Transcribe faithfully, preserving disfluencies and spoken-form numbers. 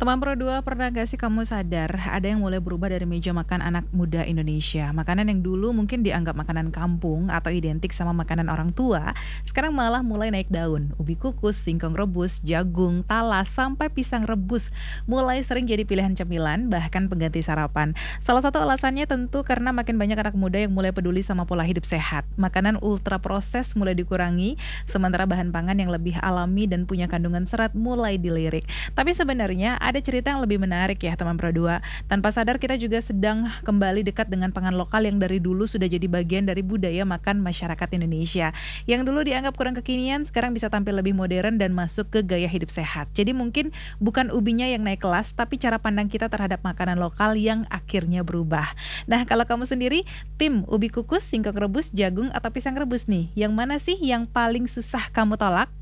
Teman Pro dua, pernah gak sih kamu sadar ada yang mulai berubah dari meja makan anak muda Indonesia? Makanan yang dulu mungkin dianggap makanan kampung atau identik sama makanan orang tua, sekarang malah mulai naik daun. Ubi kukus, singkong rebus, jagung, talas, sampai pisang rebus mulai sering jadi pilihan cemilan, bahkan pengganti sarapan. Salah satu alasannya tentu karena makin banyak anak muda yang mulai peduli sama pola hidup sehat. Makanan ultra proses mulai dikurangi, sementara bahan pangan yang lebih alami dan punya kandungan serat mulai dilirik. Tapi sebenarnya ada cerita yang lebih menarik ya teman Pro dua. Tanpa sadar kita juga sedang kembali dekat dengan pangan lokal yang dari dulu sudah jadi bagian dari budaya makan masyarakat Indonesia. Yang dulu dianggap kurang kekinian, sekarang bisa tampil lebih modern dan masuk ke gaya hidup sehat. Jadi mungkin bukan ubinya yang naik kelas, tapi cara pandang kita terhadap makanan lokal yang akhirnya berubah. Nah, kalau kamu sendiri, tim ubi kukus, singkong rebus, jagung, atau pisang rebus nih, yang mana sih yang paling susah kamu tolak?